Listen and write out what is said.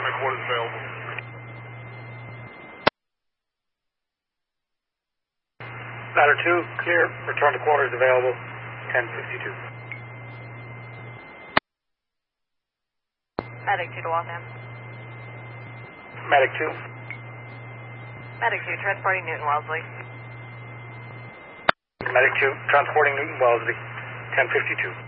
to quarters available. Ladder 2, clear. Return to quarters available, 10:52. Medic 2 to Waltham. Medic 2. Medic 2, transporting Newton Wellesley. Medic 2, transporting Newton Wellesley, 10:52.